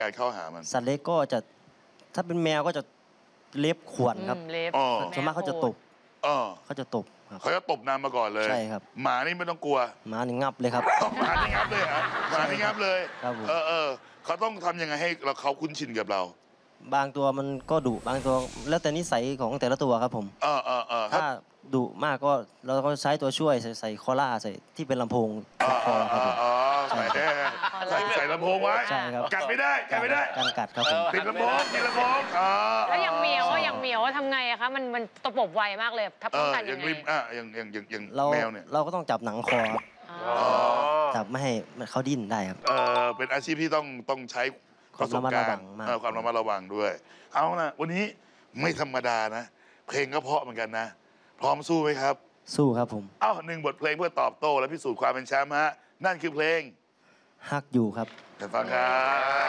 การเข้าหามันสัตว์เล็กก็จะถ้าเป็นแมวก็จะเล็บข่วนครับเล็บส่วนมากเขาจะตบเขาจะตบเขาจะตบนำมาก่อนเลยใช่ครับหมานี่ไม่ต้องกลัวหมานี่งับเลยครับหมานี่งับเลยฮะหมานี่งับเลยครับผมเขาต้องทำยังไงให้เขาคุ้นชินกับเราบางตัวมันก็ดุบางตัวแล้วแต่นิสัยของแต่ละตัวครับผมถ้าดุมากก็เราก็ใช้ตัวช่วยใส่คอล่าใส่ที่เป็นลำโพงคอครับผมใส่ลำโพงไว้ใช่ครับกัดไม่ได้กันกัดครับผมติดลำโพงแล้วอย่างเมียวทำไงอะคะมันตะปบไวมากเลยถ้าป้องกันยังไงอย่างแมวเนี่ยเราก็ต้องจับหนังคอจับไม่ให้เขาดิ้นได้ครับเป็นอาชีพที่ต้องใช้ประสบการณ์ความระมัดระวังด้วยเอานะวันนี้ไม่ธรรมดานะเพลงก็เพราะเหมือนกันนะพร้อมสู้ไหมครับสู้ครับผม 1 บทเพลงเพื่อตอบโต้และพิสูจน์ความเป็นแชมป์ฮะนั่นคือเพลงฮักอยู่ครับไปฟังครับ